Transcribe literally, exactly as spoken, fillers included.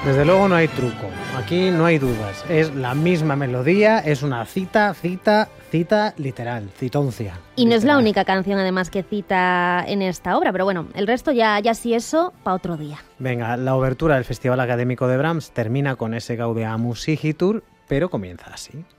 Desde luego no hay truco, aquí no hay dudas, es la misma melodía, es una cita, cita, cita literal, citoncia. Y no literal. es la única canción además que cita en esta obra, pero bueno, el resto ya, ya sí eso, para otro día. Venga, la obertura del Festival Académico de Brahms termina con ese Gaudeamus Igitur, pero comienza así.